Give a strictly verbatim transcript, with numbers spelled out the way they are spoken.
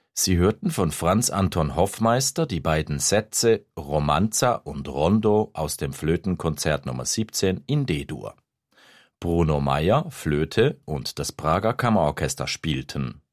Sie hörten von Franz Anton Hoffmeister die beiden Sätze Romanza und Rondo aus dem Flötenkonzert Nummer siebzehn in D-Dur. Bruno Meyer, Flöte und das Prager Kammerorchester spielten.